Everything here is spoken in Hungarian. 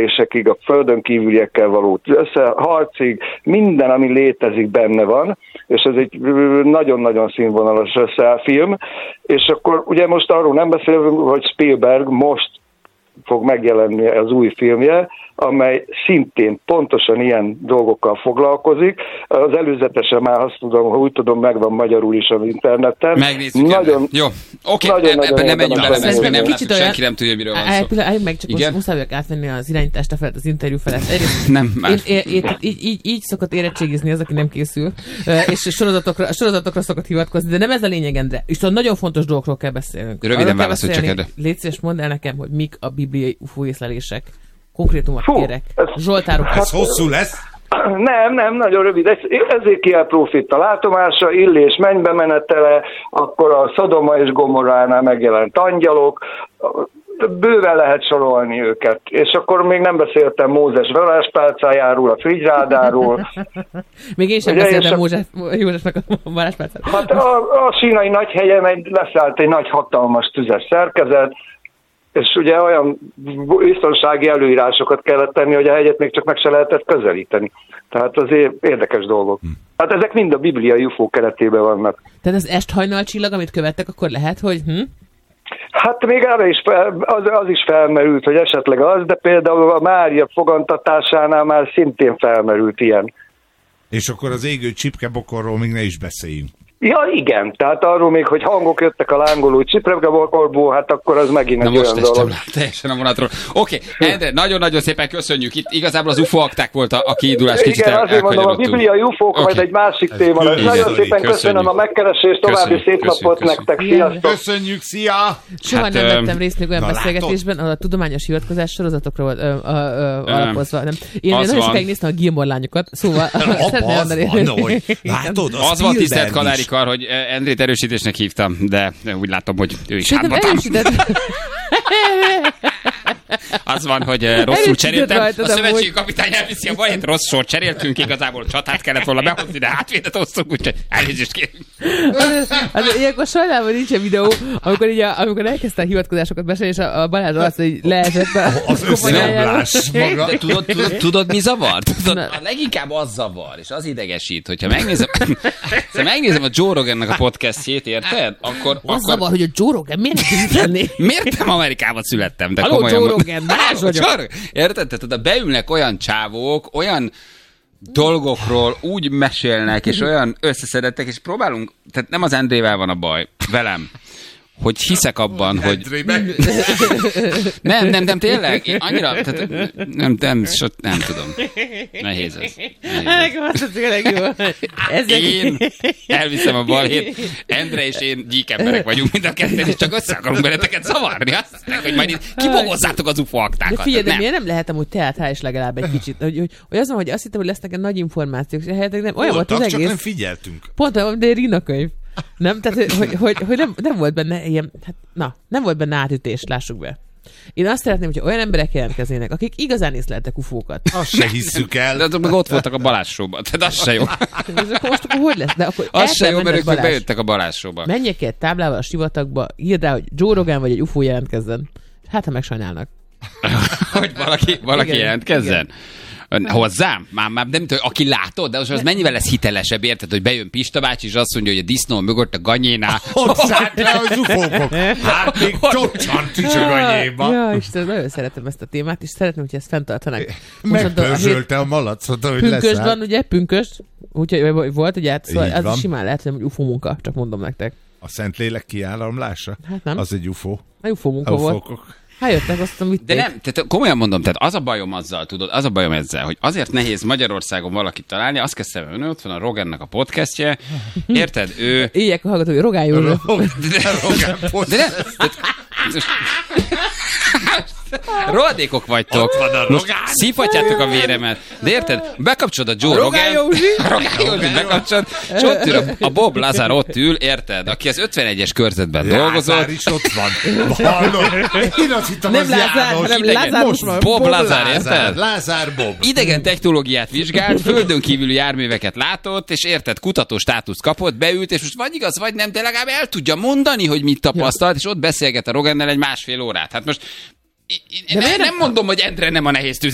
összefüggésekig, a földön kívüliekkel való összeharcig, minden, ami létezik, benne van, és ez egy nagyon-nagyon színvonalas film, és akkor ugye most arról nem beszélünk, hogy Spielberg most fog megjelenni az új filmje, amely szintén pontosan ilyen dolgokkal foglalkozik. Az előzetesen már azt tudom, ha úgy tudom, megvan magyarul is az interneten. Megnézzük. Nagyon, jó, oké, ebben nem menjünk bele, mert nem látjuk, senki nem tudja, miről van szó. Meg csak most muszáj vagyok átvenni az irányítást a felett, az interjú felett. Nem, már. Így szokott érettségizni az, aki nem készül, és sorozatokra szokott hivatkozni, de nem ez a lényeg, Endre. És nagyon fontos dolgokról kell beszélnünk. Röviden válaszolj csak erre. Légy szíves, mondd el nekem, hogy mik a bibliai UFO észlelések. Konkrétumot kérek. Zsoltárok. Ez hosszú lesz? Nem, nagyon rövid. Ezékiel próféta látomása, Illés mennybe menetele, akkor a Szodoma és Gomorránál megjelent angyalok, bőven lehet sorolni őket. És akkor még nem beszéltem Mózes varázspálcájáról, a Frigyrádáról. Még én sem beszéltem Józsefnek a varázspálcájáról. Hát a sínai nagyhelyen leszállt egy nagy hatalmas tüzes szerkezet, és ugye olyan biztonsági előírásokat kellett tenni, hogy a hegyet még csak meg se lehetett közelíteni. Tehát azért érdekes dolgok. Hát ezek mind a bibliai UFO keretében vannak. Tehát az est-hajnal csillag, amit követtek, akkor lehet, hogy... Hát még arra is az is felmerült, hogy esetleg az, de például a Mária fogantatásánál már szintén felmerült ilyen. És akkor az égő csipkebokorról még ne is beszéljünk. Ja, igen, tehát arról még, hogy hangok jöttek a lángoló csipkebokorból, hát akkor az megint egy olyan dolog. Teljesen a vonatról. Oké, Endre, nagyon-nagyon szépen köszönjük. Itt igazából az UFO akták volt a kiindulás, kicsit igen, azért mondom, a bibliai UFO-k majd egy másik téma. Nagyon szépen köszönöm a megkeresést, további szép napot nektek, sziasztok! Köszönjük, szia! Soha nem vettem részt még olyan beszélgetésben, ahol a tudományos hivatkozás sorozatokra volt alapozva. Én nagyon sokáig néztem a Gilmore lányokat, szóval látod, az van, tisztelt Kalári Kar, hogy Endrét erősítésnek hívtam, de úgy látom, hogy ő is hátba Az van, hogy rosszul cseréltem. A szövetségi kapitány elviszi a bajét, rossz sort cseréltünk, igazából csatát kellett volna behozni, de hátvédet osztunk, úgyhogy elnézést kérünk. Ilyenkor sajnálom, hogy nincsen videó, amikor elkezdte a hivatkozásokat beszélni, és a Balázs azt, hogy leesett az összeomlás maga. Tudod, mi zavar? A leginkább az zavar, és az idegesít, hogyha megnézem a Joe Rogannek a podcastjét, érted? Akkor zavar, hogy a Joe Rogan miért lenni? Miért nem Amerikában születtem? De Halló, Joe Rogan, Balázs vagyok. Érted? Tehát oda beülnek olyan csávók, olyan dolgokról úgy mesélnek, és olyan összeszedettek, és próbálunk, tehát nem az Endrével van a baj, velem, hogy hiszek abban, hogy... Nem, tényleg, én annyira, tehát nem tudom. Nehéz ez. Én elviszem a balhét, Endre és én gyík emberek vagyunk mind a ketten, és csak össze akarunk benneteket zavarni. Azt, hogy majd itt kibogozzátok az UFO aktákat. De figyelj, de miért nem lehet amúgy teátrális legalább egy kicsit? Hogy az van, hogy azt hittem, hogy lesznek nagy információk, és helyetleg nem. Olyan volt az egész. Csak nem figyeltünk. Pont olyan, de Rina könyv. Nem? Tehát, hogy nem volt benne ilyen, nem volt benne átütés, lássuk be. Én azt szeretném, hogyha olyan emberek jelentkeznének, akik igazán észleltek ufókat. Azt se hisszük el. De meg ott voltak a Balázs show-ban, tehát az se jó. Most akkor hogy lesz? De akkor az se jó, mert ők bejöttek a Balázs show-ba. Menjek egy táblával a sivatagba, írd rá, hogy Joe Rogan vagy egy UFO jelentkezzen. Hát, ha megsajnálnak. Hogy valaki jelentkezzen? Hozzám? Már nem tudom, aki látod, de az mennyivel lesz hitelesebb, érted, hogy bejön Pista bácsi, és azt mondja, hogy a disznó mögött a ganyénál. Ott szállt le az ufókok. Hát még csocsant is a ganyéba. Ja, Isten, nagyon szeretem ezt a témát, és szeretném, hogy ezt fenntartanák. Megpörzsölte a malacot, hogy leszáll. Pünkösd van, ugye? Pünkösd. Úgyhogy volt, ugye, szóval az simán lehet, hogy UFO munka, csak mondom nektek. A Szentlélek kiáramlása? Hát nem. Az egy UFO. A UFO munka volt. Hát jöttek, azt tudom, de nem, tehát komolyan mondom, tehát az a bajom azzal, tudod, az a bajom ezzel, hogy azért nehéz Magyarországon valakit találni, azt kezdtem, hogy ott van a Rogannak a podcastje, érted? Ő... Éjjel a hallgatói, Rogán József. De nem, rohadékok vagytok. Most szívhatjátok a véremet. De érted? Bekapcsolod a Joe Rogan. Rogán Józsi bekapcsolod. És ott ül a Bob Lazar, ott ül, érted? Aki az 51-es körzetben dolgozott. Lázár is ott van. Én azt hittem, az János. Nem Lázár, most Bob Lazar, érted? Lázár Bob. Idegen technológiát vizsgált, földön kívüli járműveket látott, és érted, kutató státuszt kapott, beült, és most vagy igaz, vagy nem, de legalább el tudja mondani, hogy mit tapasztalt, és ott beszélget a Rogannel egy 1,5 órát. Hát most nem mondom, hogy Endre nem a nehéz tűz.